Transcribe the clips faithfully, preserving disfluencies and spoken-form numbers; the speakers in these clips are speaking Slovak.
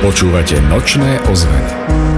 Počúvate Nočné ozveny.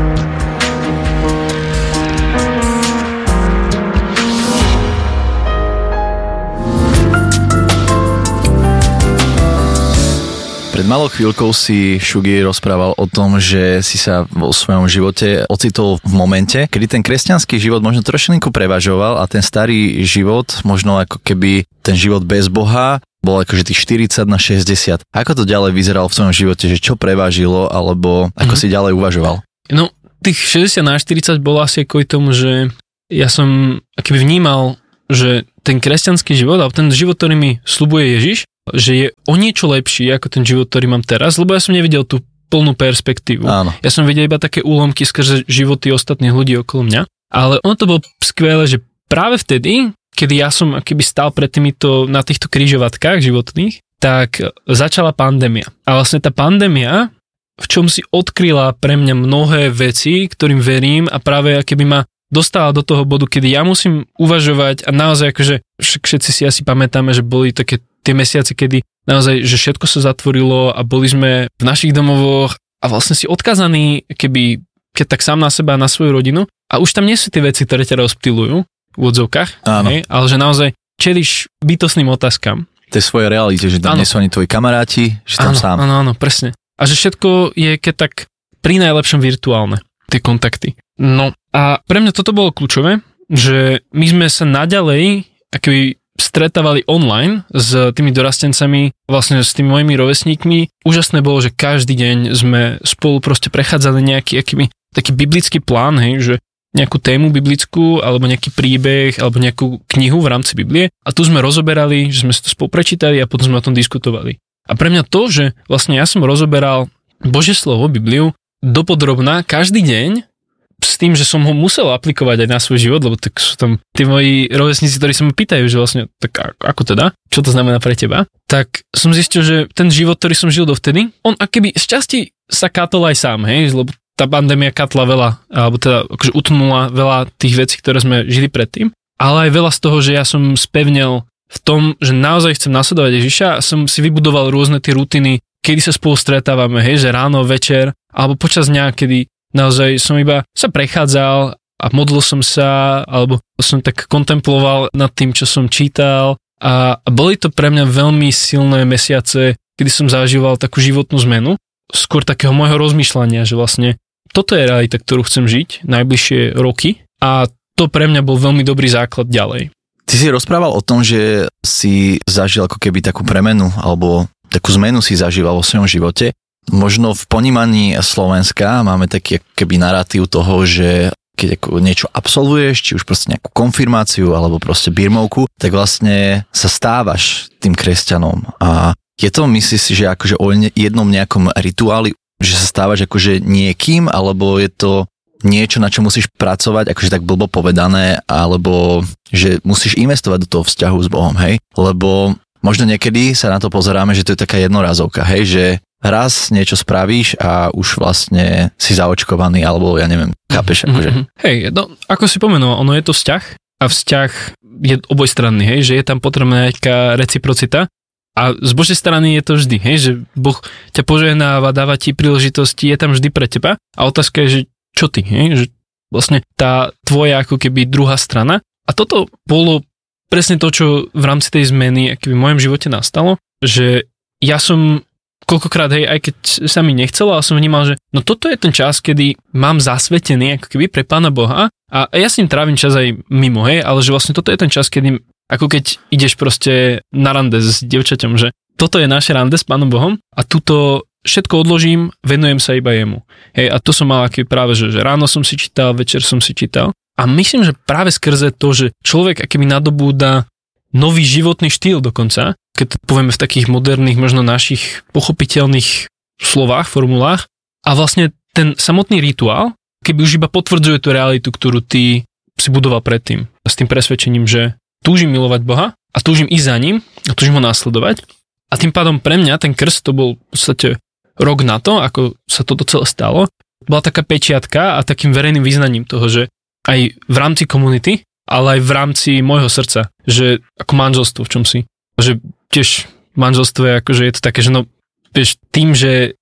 Pred malou chvíľkou si Šugi rozprával o tom, že si sa vo svojom živote ocitol v momente, kedy ten kresťanský život možno trošilinku prevažoval a ten starý život, možno ako keby ten život bez Boha, bol akože tých štyridsať na šesťdesiat. Ako to ďalej vyzeralo v svojom živote, že čo prevážilo, alebo ako mm-hmm. si ďalej uvažoval? No, tých šesťdesiat na štyridsať bolo asi kvôli tomu, že ja som akoby vnímal, že ten kresťanský život, alebo ten život, ktorý mi sľubuje Ježiš, že je o niečo lepší ako ten život, ktorý mám teraz, lebo ja som nevidel tú plnú perspektívu. Áno. Ja som videl iba také úlomky skrze životy ostatných ľudí okolo mňa, ale ono to bolo skvelé, že práve vtedy, kedy ja som akoby stál pred týmito, na týchto križovatkách životných, tak začala pandémia. A vlastne tá pandémia, v čom si odkryla pre mňa mnohé veci, ktorým verím a práve akoby ma dostala do toho bodu, kedy ja musím uvažovať a naozaj akože všetci si asi pamätáme, že boli také tie mesiace, kedy naozaj, že všetko sa zatvorilo a boli sme v našich domovoch a vlastne si odkazaní, keby, keď tak sám na seba a na svoju rodinu a už tam nie sú tie veci, ktoré ťa rozptylujú v odzovkách, hej, ale že naozaj čeliš bytostným otázkam. Tej svojej realite, že tam nie sú ani tvoji kamaráti, že tam áno, sám. Áno, áno, presne. A že všetko je keď tak pri najlepšom virtuálne, tie kontakty. No a pre mňa toto bolo kľúčové, že my sme sa naďalej akoby stretávali online s tými dorastencami, vlastne s tými mojimi rovesníkmi. Úžasné bolo, že každý deň sme spolu proste prechádzali nejaký akýby, taký biblický plán, hej, že nejakú tému biblickú, alebo nejaký príbeh, alebo nejakú knihu v rámci Biblie. A tu sme rozoberali, že sme si to spolu prečítali a potom sme o tom diskutovali. A pre mňa to, že vlastne ja som rozoberal Božie slovo, Bibliu, dopodrobná každý deň, s tým, že som ho musel aplikovať aj na svoj život, lebo tak sú tam tí moji rovesníci, ktorí sa ma pýtajú, že vlastne, tak ako teda, čo to znamená pre teba, tak som zistil, že ten život, ktorý som žil dovtedy, on akoby z časti sa katol aj sám, hej, lebo tá pandémia katla veľa, alebo teda akože utnula veľa tých vecí, ktoré sme žili predtým, ale aj veľa z toho, že ja som spevnel v tom, že naozaj chcem nasledovať Ježiša a som si vybudoval rôzne tie rutiny, kedy sa spolu stretávame, hej, že ráno, večer, alebo počas dňa, kedy naozaj som iba sa prechádzal a modlil som sa, alebo som tak kontemploval nad tým, čo som čítal a, a boli to pre mňa veľmi silné mesiace, kedy som zažíval takú životnú zmenu, skôr takého môjho rozmýšľania, že vlastne toto je realita, ktorú chcem žiť najbližšie roky a to pre mňa bol veľmi dobrý základ ďalej. Ty si rozprával o tom, že si zažil ako keby takú premenu, alebo takú zmenu si zažíval vo svojom živote. Možno v ponímaní Slovenska máme taký keby narratív toho, že keď ako niečo absolvuješ, či už proste nejakú konfirmáciu alebo proste birmovku, tak vlastne sa stávaš tým kresťanom. A je to, myslíš si, že akože o jednom nejakom rituáli, že sa stávaš akože niekým, alebo je to niečo, na čo musíš pracovať, akože tak blbo povedané, alebo že musíš investovať do toho vzťahu s Bohom, hej? Lebo možno niekedy sa na to pozeráme, že to je taká jednorazovka, hej, že raz niečo spravíš a už vlastne si zaočkovaný, alebo ja neviem, chápeš? Akože. Mm-hmm. Hej, no, ako si pomenoval, ono je to vzťah a vzťah je obojstranný, hej, že je tam potrebná nejaká reciprocita a z Božej strany je to vždy, hej, že Boh ťa požehnáva, dáva ti príležitosti, je tam vždy pre teba a otázka je, že čo ty, hej, že vlastne tá tvoja ako keby druhá strana a toto bolo presne to, čo v rámci tej zmeny akoby v mojom živote nastalo, že ja som koľkokrát, hej, aj keď sa mi nechcelo, ale som vnímal, že no toto je ten čas, kedy mám zasvetený ako keby pre Pána Boha a ja s ním trávim čas aj mimo, hej, ale že vlastne toto je ten čas, kedy ako keď ideš proste na rande s dievčaťom, že toto je naše rande s Pánom Bohom a tuto všetko odložím, venujem sa iba jemu. Hej, a to som mal aký práve, že, že ráno som si čítal, večer som si čítal a myslím, že práve skrze to, že človek akými nadobúda nový životný štýl dokonca, keď povieme v takých moderných, možno našich pochopiteľných slovách, formulách a vlastne ten samotný rituál, keby už iba potvrdzuje tú realitu, ktorú ty si budoval predtým. S tým presvedčením, že túžim milovať Boha a túžim ísť za ním a túžim ho následovať. A tým pádom pre mňa ten krst, to bol v podstate rok na to, ako sa toto celé stalo, bola taká pečiatka a takým verejným význaním toho, že aj v rámci komunity, ale aj v rámci môjho srdca, že ako manželstvo v čom si, že tiež manželstvo je akože je to také, že no vieš, tým, že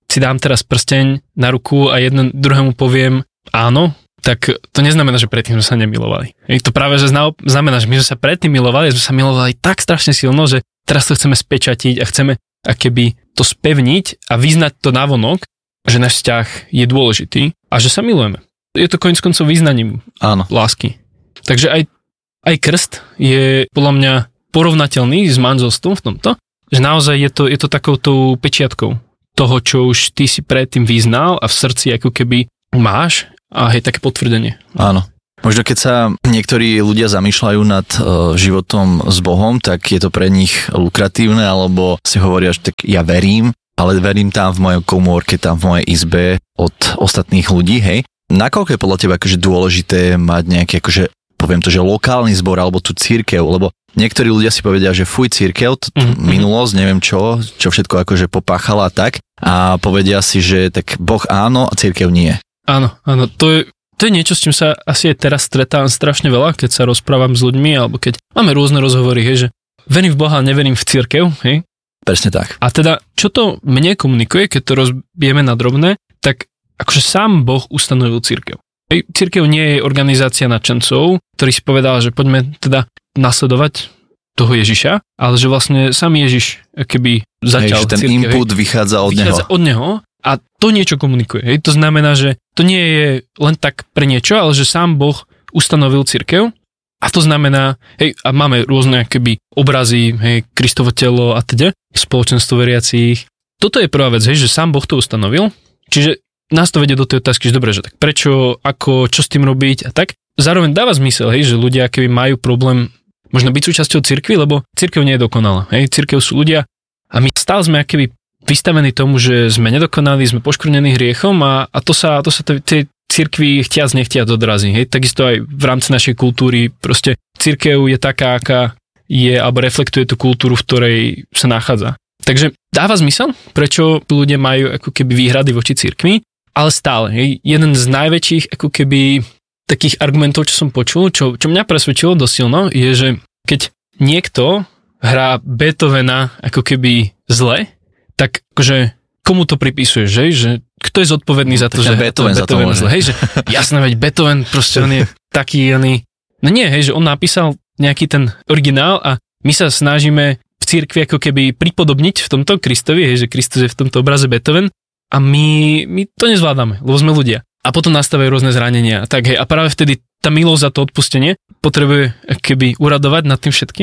si dám teraz prsteň na ruku a jedno druhému poviem áno, tak to neznamená, že predtým sme sa nemilovali. Je to práve, že znamená, že my sme sa predtým milovali, sme sa milovali tak strašne silno, že teraz to chceme spečatiť a chceme akéby to spevniť a vyznať to navonok, že náš vzťah je dôležitý a že sa milujeme. Je to koniec koncov význaním áno. lásky. Takže aj, aj krst je podľa mňa porovnateľný s manželstvom v tomto, že naozaj je to, je to takouto pečiatkou toho, čo už ty si predtým vyznal a v srdci ako keby máš a hej, také potvrdenie. Áno. Možno keď sa niektorí ľudia zamýšľajú nad uh, životom s Bohom, tak je to pre nich lukratívne, alebo si hovoria, že tak ja verím, ale verím tam v mojej komórke, tam v mojej izbe od ostatných ľudí, hej. Nakoľko je podľa teba akože dôležité mať nejaký, akože, poviem to, že lokálny zbor alebo tú cirkev, lebo niektorí ľudia si povedia, že fuj cirkev, t- mm-hmm. minulosť, neviem čo, čo všetko akože popáchala tak a povedia si, že tak Boh áno a cirkev nie. Áno, áno, to je, to je niečo, s čím sa asi aj teraz stretávam strašne veľa, keď sa rozprávam s ľuďmi, alebo keď máme rôzne rozhovory, hej, že verím v Boha, neverím v cirkev, hej. Presne tak. A teda, čo to mne komunikuje, keď to rozbijeme na drobné, tak akože sám Boh ustanovil cirkev. Hej, cirkev nie je organizácia nadšencov, ktorí si povedal, že poďme teda nasledovať toho Ježiša, ale že vlastne sám Ježiš keby zatiaľ hej, že ten cirkev, input hej, vychádza od vychádza neho. od neho. A to niečo komunikuje. Hej. To znamená, že to nie je len tak pre niečo, ale že sám Boh ustanovil cirkev. A to znamená, hej, a máme rôzne keby obrazy, hej, Kristovo telo a teda, spoločenstvo veriacich. Toto je prvá vec, hej, že sám Boh to ustanovil. Čiže nás to vedie do tej otázky, že dobre, že tak prečo, ako, čo s tým robiť a tak. Zároveň dáva zmysel, hej, že ľudia keby majú problém možno byť súčasťou cirkvi, lebo cirkev nie je dokonalá. Hej, cirkev sú ľudia a my stále sme keby vystavení tomu, že sme nedokonali, sme poškvrnení hriechom a, a to sa, to sa tej cirkvi chtiac nechtiac odrazí. Hej? Takisto aj v rámci našej kultúry proste cirkev je taká, aká je, alebo reflektuje tú kultúru, v ktorej sa nachádza. Takže dáva zmysel, prečo ľudia majú ako keby výhrady voči cirkvi, ale stále. Hej? Jeden z najväčších ako keby takých argumentov, čo som počul, čo, čo mňa presvedčilo dosilno, je, že keď niekto hrá Beethovena ako keby zle, tak akože komu to pripisuješ, že? že kto je zodpovedný za to, tak že Beethoven, to Beethoven zle, hej, že jasné, veď Beethoven proste on je taký, oný, no nie, hej, že on napísal nejaký ten originál a my sa snažíme v cirkvi ako keby pripodobniť v tomto Kristovi, hej, že Kristus je v tomto obraze Beethoven a my, my to nezvládame, lebo sme ľudia. A potom nastávajú rôzne zranenia. Tak hej, a práve vtedy tá milosť za to odpustenie potrebuje keby uradovať nad tým všetkým,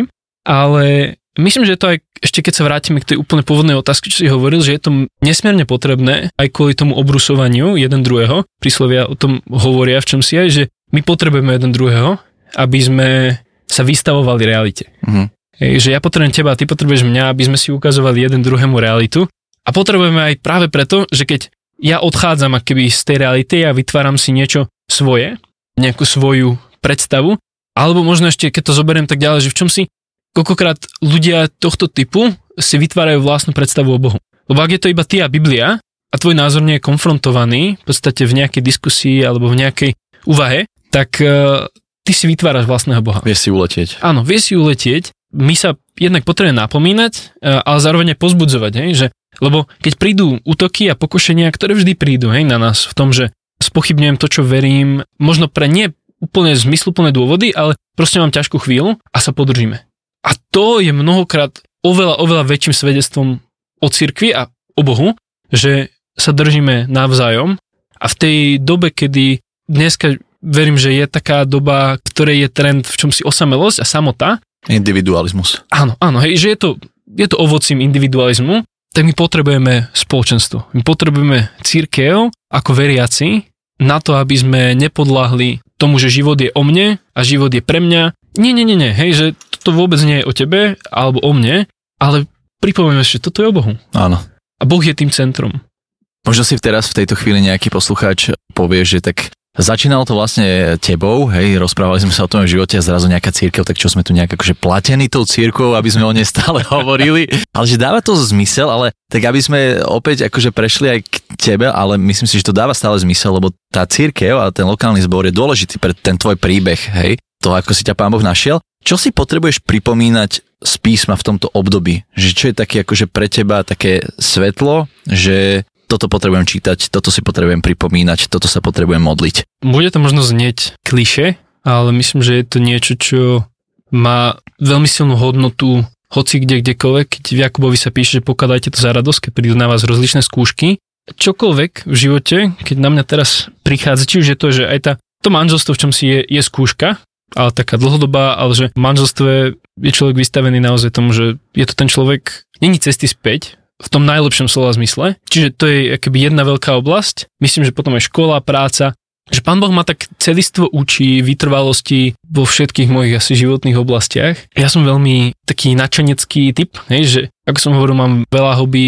ale myslím, že je to aj, ešte keď sa vrátime k tej úplne pôvodnej otázke, čo si hovoril, že je to nesmierne potrebné aj kvôli tomu obrusovaniu jeden druhého. Príslovia o tom hovoria v čom si aj, že my potrebujeme jeden druhého, aby sme sa vystavovali realite. Mm. Hej, že ja potrebujem teba a ty potrebuješ mňa, aby sme si ukazovali jeden druhému realitu. A potrebujeme aj práve preto, že keď ja odchádzam akoby z tej reality a vytváram si niečo svoje, nejakú svoju predstavu, alebo možno ešte, keď to zoberiem tak ďalej, že v čom si koľkokrát ľudia tohto typu si vytvárajú vlastnú predstavu o Bohu. Lebo ak je to iba ty a Biblia a tvoj názor nie je konfrontovaný v podstate v nejakej diskusii alebo v nejakej úvahe, tak uh, ty si vytváraš vlastného Boha. Vieš si uletieť. Áno, vieš si uletieť. My sa jednak potrebujeme napomínať, uh, ale zároveň pozbudzovať, hej, že, lebo keď prídu útoky a pokušenia, ktoré vždy prídu, hej, na nás v tom, že spochybňujem to, čo verím, možno pre nie úplne zmysluplné dôvody, ale proste mám ťažkú chvíľu a sa podržíme. A to je mnohokrát oveľa, oveľa väčším svedectvom o cirkvi a o Bohu, že sa držíme navzájom a v tej dobe, kedy dneska verím, že je taká doba, ktorej je trend v čom si osamelosť a samota. Individualizmus. Áno, áno, hej, že je to, je to ovocím individualizmu, tak my potrebujeme spoločenstvo. My potrebujeme cirkev ako veriaci na to, aby sme nepodľahli tomu, že život je o mne a život je pre mňa. Nie, nie, nie, nie, hej, že to vôbec nie je o tebe alebo o mne, ale pripomeňme si, že toto je o Bohu. Áno. A Boh je tým centrom. Možno si teraz v tejto chvíli nejaký poslucháč povie, že tak začínalo to vlastne tebou, hej, rozprávali sme sa o tom v živote a zrazu nejaká cirkev, tak čo sme tu nejak akože platení tou cirkvou, aby sme o nej stále hovorili, ale že dáva to zmysel, ale tak aby sme opäť akože prešli aj k tebe, ale myslím si, že to dáva stále zmysel, lebo tá cirkev a ten lokálny zbor je dôležitý pre ten tvoj príbeh, hej, to ako si ťa Pán Boh našiel. Čo si potrebuješ pripomínať z písma v tomto období? Že čo je také akože pre teba také svetlo, že toto potrebujem čítať, toto si potrebujem pripomínať, toto sa potrebujem modliť. Bude to možno znieť klišé, ale myslím, že je to niečo, čo má veľmi silnú hodnotu hoci kde, kdekoľvek. Keď v Jakubovi sa píše, že pokladajte to za radosť, keď prídu na vás rozličné skúšky. Čokoľvek v živote, keď na mňa teraz prichádza, či už je to, že aj tá, to manželstvo, v čom si je, je skúška, ale taká dlhodobá, ale že v manželstve je človek vystavený naozaj tomu, že je to ten človek, není cesty späť, v tom najlepšom slova zmysle. Čiže to je akoby jedna veľká oblasť. Myslím, že potom aj škola, práca, že Pán Boh ma tak celistvo učí vytrvalosti vo všetkých mojich asi životných oblastiach. Ja som veľmi taký nadšenecký typ, hej, že ako som hovoril, mám veľa hobby,